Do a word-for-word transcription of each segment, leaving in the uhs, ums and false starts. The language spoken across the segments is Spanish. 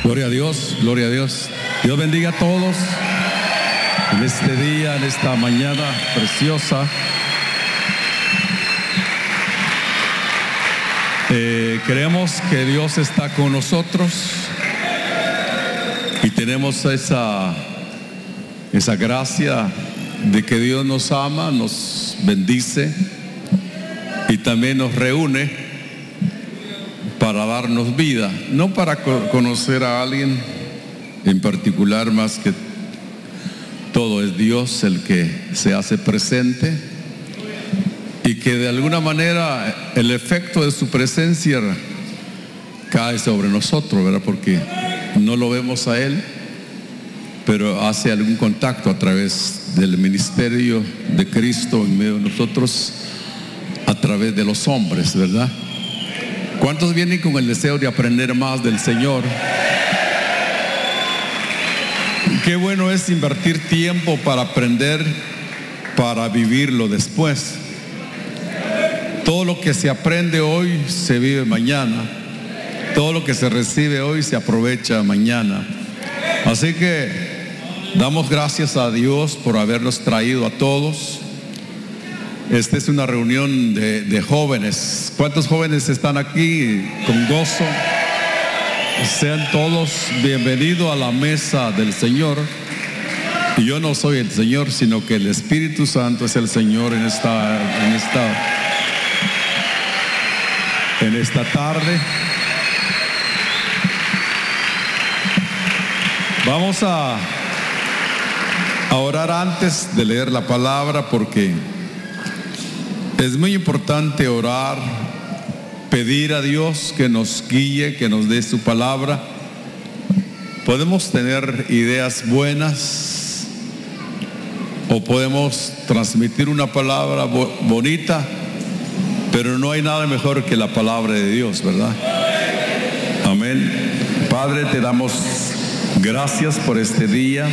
Gloria a Dios, gloria a Dios. Dios bendiga a todos en este día, en esta mañana preciosa. Eh, creemos que Dios está con nosotros y tenemos esa, esa gracia de que Dios nos ama, nos bendice y también nos reúne para darnos vida, no para conocer a alguien en particular, más que todo es Dios el que se hace presente y que de alguna manera el efecto de su presencia cae sobre nosotros, ¿verdad? Porque no lo vemos a Él, pero hace algún contacto a través del ministerio de Cristo en medio de nosotros, a través de los hombres, ¿verdad? ¿Cuántos vienen con el deseo de aprender más del Señor? Qué bueno es invertir tiempo para aprender, para vivirlo después. Todo lo que se aprende hoy se vive mañana. Todo lo que se recibe hoy se aprovecha mañana. Así que damos gracias a Dios por habernos traído a todos. Esta es una reunión de, de jóvenes. ¿Cuántos jóvenes están aquí con gozo? Sean todos bienvenidos a la mesa del Señor. Y yo no soy el Señor, sino que el Espíritu Santo es el Señor en esta, en esta, en esta tarde. Vamos a, a orar antes de leer la palabra, porque es muy importante orar, pedir a Dios que nos guíe, que nos dé su palabra. Podemos tener ideas buenas o podemos transmitir una palabra bo- bonita, pero no hay nada mejor que la palabra de Dios, ¿verdad? Amén. Padre, te damos gracias por este día,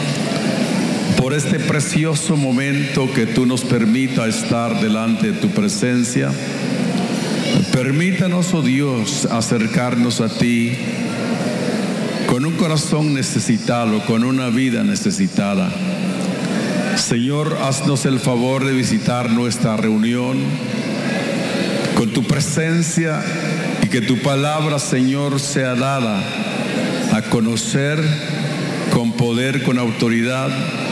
por este precioso momento que tú nos permita estar delante de tu presencia. Permítanos, oh Dios, acercarnos a ti con un corazón necesitado, con una vida necesitada. Señor, haznos el favor de visitar nuestra reunión con tu presencia y que tu palabra, Señor, sea dada a conocer con poder, con autoridad,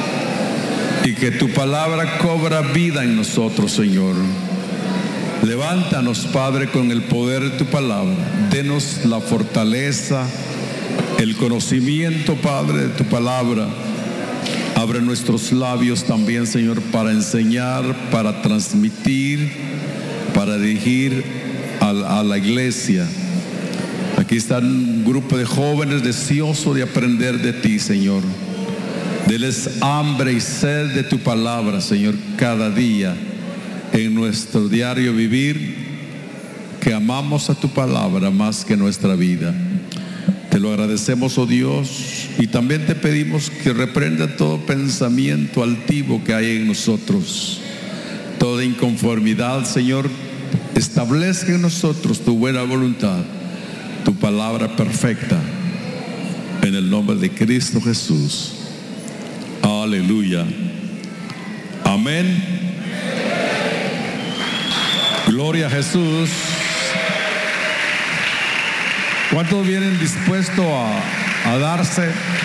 y que tu palabra cobra vida en nosotros, Señor. Levántanos, Padre, con el poder de tu palabra. Denos la fortaleza, el conocimiento, Padre, de tu palabra. Abre nuestros labios también, Señor, para enseñar, para transmitir, para dirigir a, a la iglesia. Aquí está un grupo de jóvenes deseosos de aprender de ti, Señor. Deles hambre y sed de tu palabra, Señor, cada día en nuestro diario vivir, que amamos a tu palabra más que nuestra vida. Te lo agradecemos, oh Dios, y también te pedimos que reprenda todo pensamiento altivo que hay en nosotros, toda inconformidad, Señor. Establezca en nosotros tu buena voluntad, tu palabra perfecta, en el nombre de Cristo Jesús. Aleluya. Amén. Gloria a Jesús. ¿Cuántos vienen dispuestos a, a darse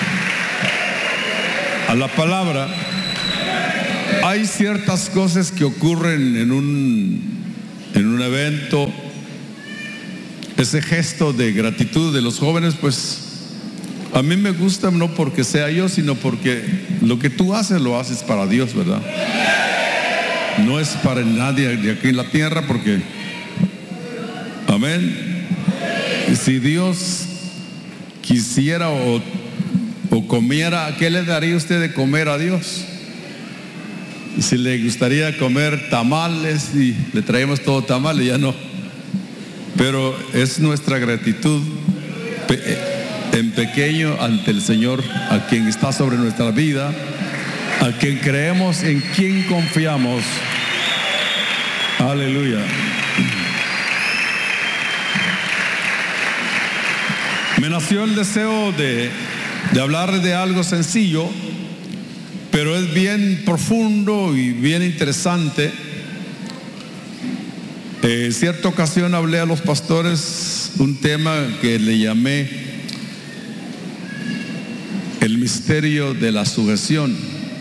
a la palabra? Hay ciertas cosas que ocurren en un, en un evento. Ese gesto de gratitud de los jóvenes, pues a mí me gusta, no porque sea yo, sino porque lo que tú haces, lo haces para Dios, ¿verdad? No es para nadie de aquí en la tierra, porque, amén, si Dios quisiera o, o comiera, ¿qué le daría usted de comer a Dios? Si le gustaría comer tamales, y le traemos todo tamales, ya no. Pero es nuestra gratitud en pequeño ante el Señor, a quien está sobre nuestra vida, a quien creemos, en quien confiamos. Aleluya. Me nació el deseo de, de hablar de algo sencillo, pero es bien profundo y bien interesante. En cierta ocasión hablé a los pastores un tema que le llamé el misterio de la sujeción,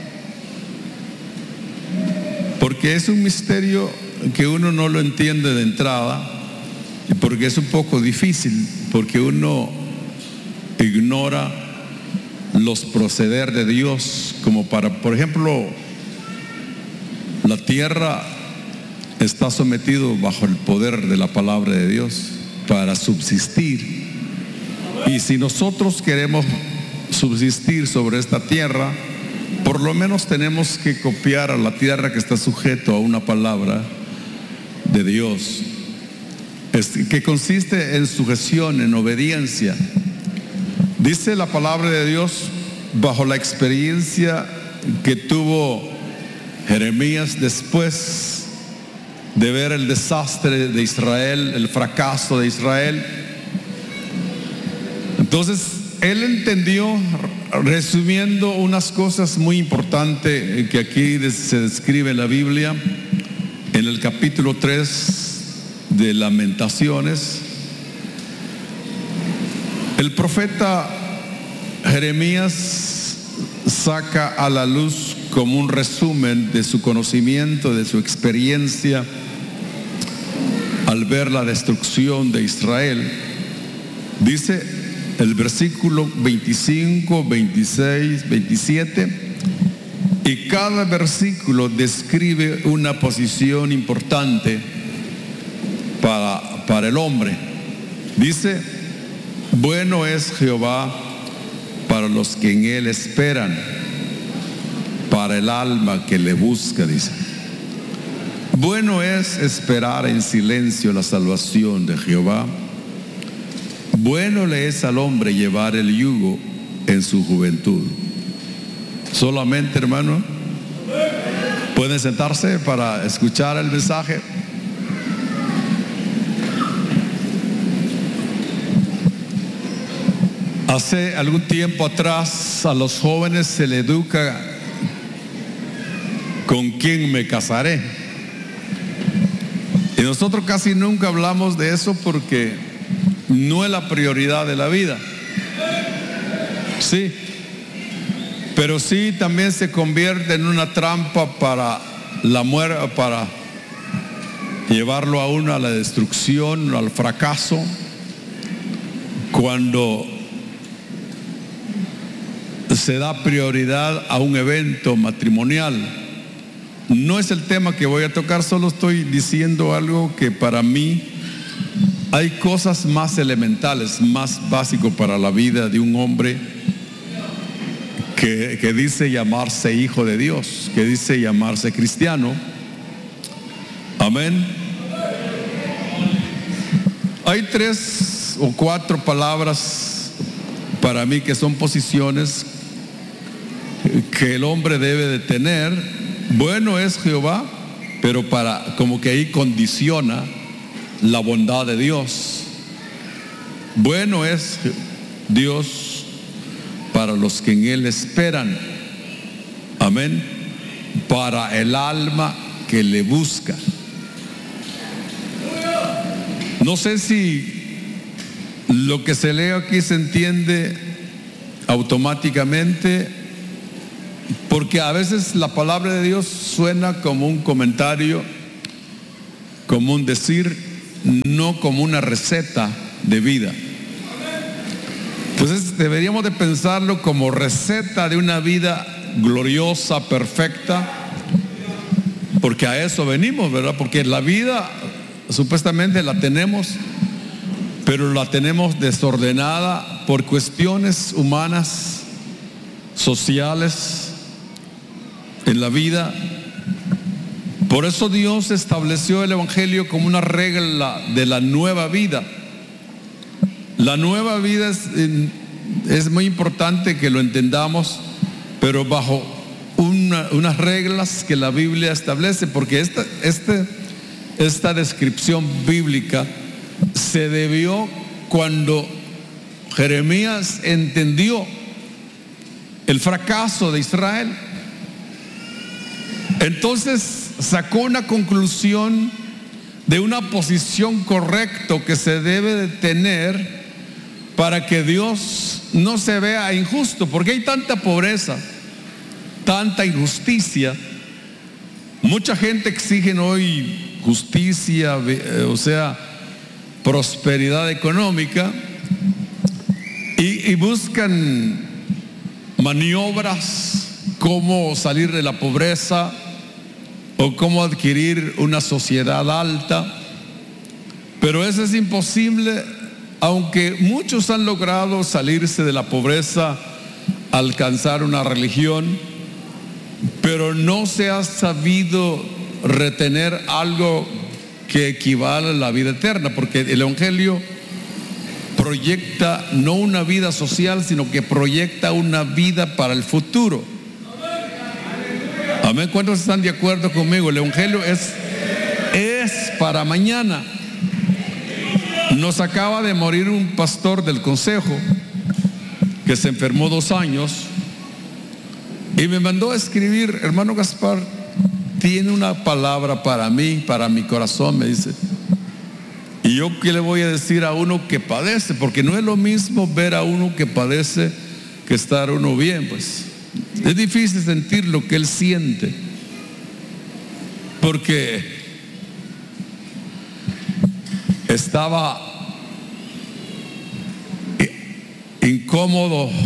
porque es un misterio que uno no lo entiende de entrada, porque es un poco difícil, porque uno ignora los proceder de Dios, como para, por ejemplo, la tierra está sometido bajo el poder de la palabra de Dios para subsistir, y si nosotros queremos subsistir sobre esta tierra, por lo menos tenemos que copiar a la tierra que está sujeto a una palabra de Dios, que consiste en sujeción, en obediencia. Dice la palabra de Dios, bajo la experiencia que tuvo Jeremías después de ver el desastre de Israel, el fracaso de Israel. Entonces él entendió, resumiendo unas cosas muy importantes que aquí se describe en la Biblia, en el capítulo tres de Lamentaciones. El profeta Jeremías saca a la luz como un resumen de su conocimiento, de su experiencia al ver la destrucción de Israel. Dice el versículo veinticinco, veintiséis, veintisiete, y cada versículo describe una posición importante para, para el hombre. Dice: bueno es Jehová para los que en él esperan, para el alma que le busca, dice. Bueno es esperar en silencio la salvación de Jehová. Bueno le es al hombre llevar el yugo en su juventud. Solamente, hermano, pueden sentarse para escuchar el mensaje. Hace algún tiempo atrás a los jóvenes se les educa con quién me casaré, y nosotros casi nunca hablamos de eso porque no es la prioridad de la vida. Sí, pero sí también se convierte en una trampa para la muerte, para llevarlo a uno a la destrucción, al fracaso, cuando se da prioridad a un evento matrimonial. No es el tema que voy a tocar, solo estoy diciendo algo que para mí hay cosas más elementales, más básicas para la vida de un hombre que, que dice llamarse hijo de Dios, que dice llamarse cristiano. Amén. Hay tres o cuatro palabras para mí que son posiciones que el hombre debe de tener. Bueno es Jehová, pero para, como que ahí condiciona la bondad de Dios. Bueno es Dios para los que en él esperan. Amén. Para el alma que le busca. No sé si lo que se lee aquí se entiende automáticamente, porque a veces la palabra de Dios suena como un comentario, como un decir, no como una receta de vida. Entonces deberíamos de pensarlo como receta de una vida gloriosa, perfecta, porque a eso venimos, ¿verdad? Porque la vida supuestamente la tenemos, pero la tenemos desordenada por cuestiones humanas, sociales, en la vida. Por eso Dios estableció el Evangelio como una regla de la nueva vida. La nueva vida es, es muy importante que lo entendamos, pero bajo una, unas reglas que la Biblia establece, porque esta, este, esta descripción bíblica se debió cuando Jeremías entendió el fracaso de Israel. Entonces sacó una conclusión de una posición correcta que se debe de tener para que Dios no se vea injusto, porque hay tanta pobreza, tanta injusticia. Mucha gente exige hoy justicia, o sea, prosperidad económica, y, y buscan maniobras, cómo salir de la pobreza o cómo adquirir una sociedad alta. Pero eso es imposible, aunque muchos han logrado salirse de la pobreza, alcanzar una religión, pero no se ha sabido retener algo que equivale a la vida eterna, porque el Evangelio proyecta no una vida social, sino que proyecta una vida para el futuro. Amén. ¿Cuántos están de acuerdo conmigo? El Evangelio es, es para mañana. Nos acaba de morir un pastor del consejo que se enfermó dos años y me mandó a escribir: hermano Gaspar, tiene una palabra para mí, para mi corazón, me dice. Y yo, ¿qué le voy a decir a uno que padece? Porque no es lo mismo ver a uno que padece que estar uno bien, pues. Es difícil sentir lo que él siente, porque estaba incómodo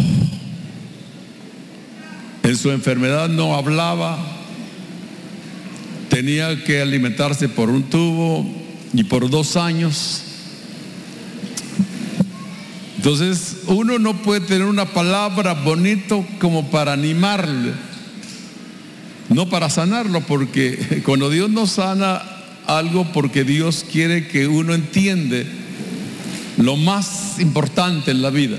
en su enfermedad, no hablaba, tenía que alimentarse por un tubo y por dos años. Entonces uno no puede tener una palabra bonito como para animarle, no para sanarlo, porque cuando Dios nos sana algo, porque Dios quiere que uno entiende lo más importante en la vida.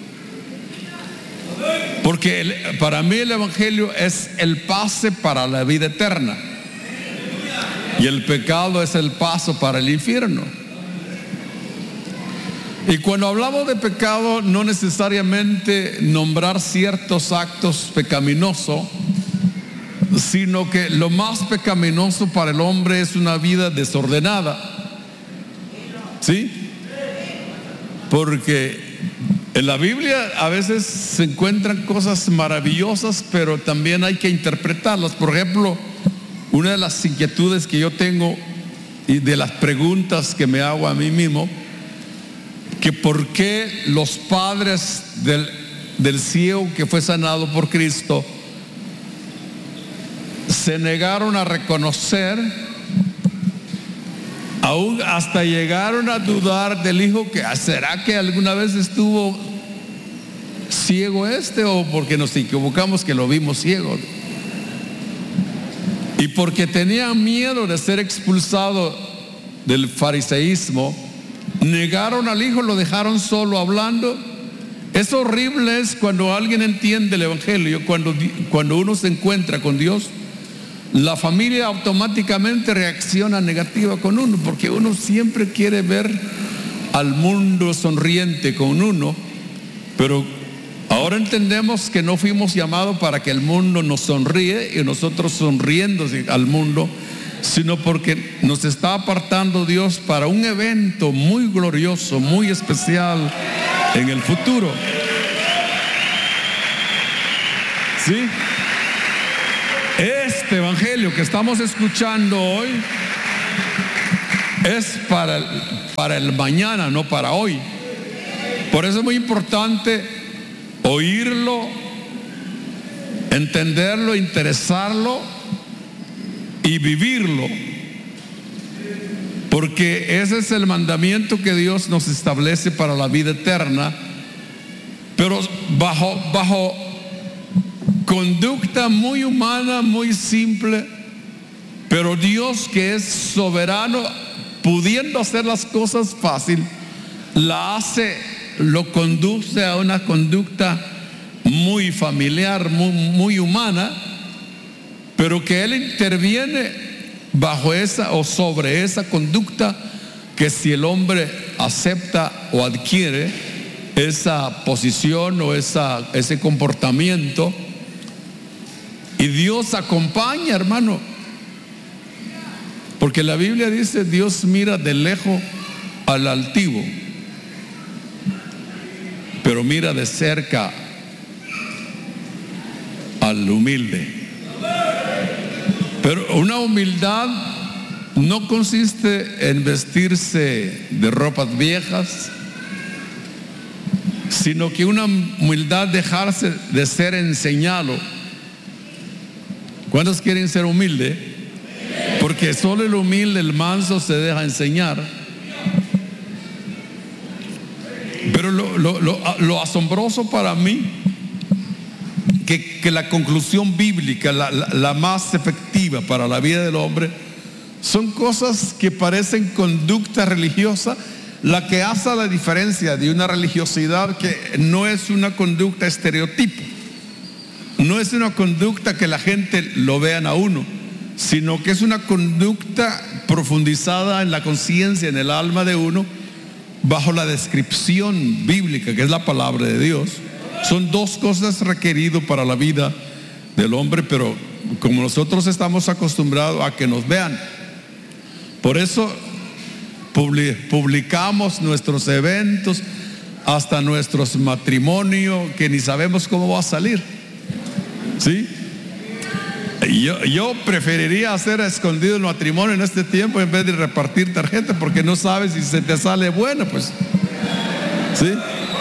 Porque el, para mí el Evangelio es el pase para la vida eterna, y el pecado es el paso para el infierno. Y cuando hablamos de pecado, no necesariamente nombrar ciertos actos pecaminosos, sino que lo más pecaminoso para el hombre es una vida desordenada. ¿Sí? Porque en la Biblia a veces se encuentran cosas maravillosas, pero también hay que interpretarlas. Por ejemplo, una de las inquietudes que yo tengo y de las preguntas que me hago a mí mismo, que por qué los padres del, del ciego que fue sanado por Cristo se negaron a reconocer, aún hasta llegaron a dudar del hijo, que ¿será que alguna vez estuvo ciego este, o porque nos equivocamos que lo vimos ciego? Y porque tenían miedo de ser expulsado del fariseísmo, negaron al hijo, lo dejaron solo hablando. Es horrible es cuando alguien entiende el Evangelio. Cuando, cuando uno se encuentra con Dios, la familia automáticamente reacciona negativa con uno, porque uno siempre quiere ver al mundo sonriente con uno. Pero ahora entendemos que no fuimos llamados para que el mundo nos sonríe y nosotros sonriendo al mundo, sino porque nos está apartando Dios para un evento muy glorioso, muy especial en el futuro. ¿Sí? Este evangelio que estamos escuchando hoy es para el, para el mañana, no para hoy. Por eso es muy importante oírlo, entenderlo, interesarlo y vivirlo, porque ese es el mandamiento que Dios nos establece para la vida eterna, pero bajo, bajo conducta muy humana, muy simple. Pero Dios, que es soberano, pudiendo hacer las cosas fácil, la hace, lo conduce a una conducta muy familiar, muy, muy humana, pero que Él interviene bajo esa o sobre esa conducta que si el hombre acepta o adquiere, esa posición o esa, ese comportamiento. Y Dios acompaña, hermano. Porque la Biblia dice, Dios mira de lejos al altivo, pero mira de cerca al humilde. Pero una humildad no consiste en vestirse de ropas viejas, sino que una humildad dejarse de ser enseñado. ¿Cuántos quieren ser humildes? Porque solo el humilde, el manso, se deja enseñar. Pero lo, lo, lo, lo asombroso para mí, que, que la conclusión bíblica, la, la, la más efectiva para la vida del hombre, son cosas que parecen conducta religiosa, la que hace la diferencia de una religiosidad que no es una conducta estereotipo, no es una conducta que la gente lo vean a uno, sino que es una conducta profundizada en la conciencia, en el alma de uno, bajo la descripción bíblica, que es la palabra de Dios. Son dos cosas requeridas para la vida del hombre, pero como nosotros estamos acostumbrados a que nos vean, por eso publicamos nuestros eventos, hasta nuestros matrimonios, que ni sabemos cómo va a salir. ¿Sí? Yo, yo preferiría hacer escondido el matrimonio en este tiempo en vez de repartir tarjetas, porque no sabes si se te sale bueno, pues. ¿Sí?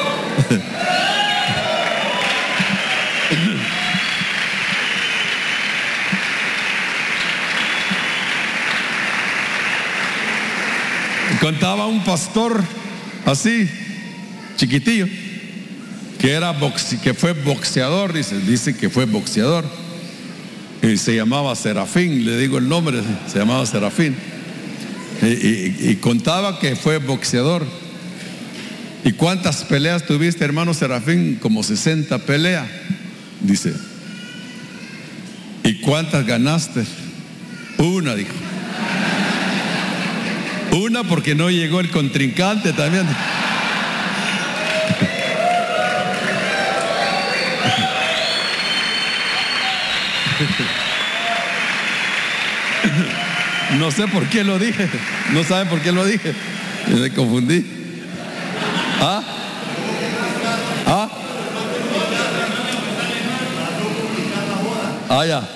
Contaba un pastor así, chiquitillo, que era boxe, que fue boxeador, dice, dice que fue boxeador. Y se llamaba Serafín, le digo el nombre, se llamaba Serafín. Y, y, y contaba que fue boxeador. ¿Y cuántas peleas tuviste, hermano Serafín? Como sesenta peleas, dice. ¿Y cuántas ganaste? Una, dijo. Una porque no llegó el contrincante también. No sé por qué lo dije. No sabe por qué lo dije. Me confundí. ¿Ah? ¿Ah? Ah, ya.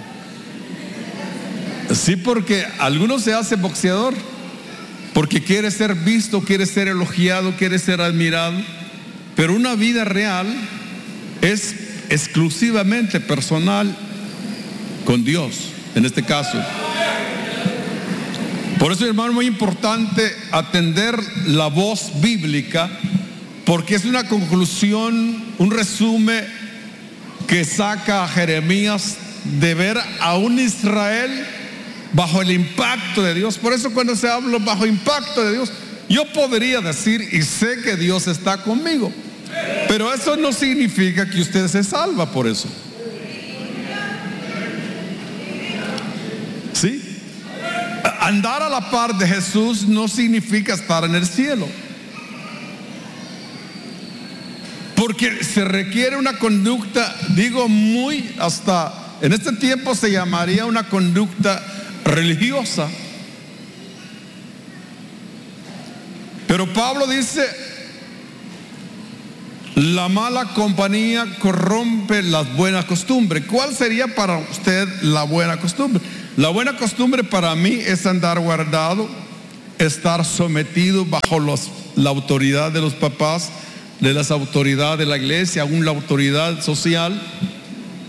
Sí, porque algunos se hace boxeador porque quiere ser visto, quiere ser elogiado, quiere ser admirado. Pero una vida real es exclusivamente personal con Dios, en este caso. Por eso, hermano, es muy importante atender la voz bíblica, porque es una conclusión, un resumen que saca a Jeremías de ver a un Israel bajo el impacto de Dios. Por eso cuando se habla bajo impacto de Dios, yo podría decir, y sé que Dios está conmigo, pero eso no significa que usted se salva por eso. ¿Sí? Andar a la par de Jesús no significa estar en el cielo, porque se requiere una conducta, digo, muy, hasta en este tiempo se llamaría una conducta religiosa. Pero Pablo dice, la mala compañía corrompe las buenas costumbres. ¿Cuál sería para usted la buena costumbre? La buena costumbre para mí es andar guardado, estar sometido bajo los, la autoridad de los papás, de las autoridades de la iglesia, aún la autoridad social.